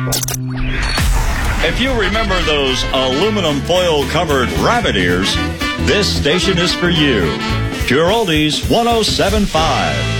If you remember those aluminum foil-covered rabbit ears, this station is for you. Pure Oldies 107.5.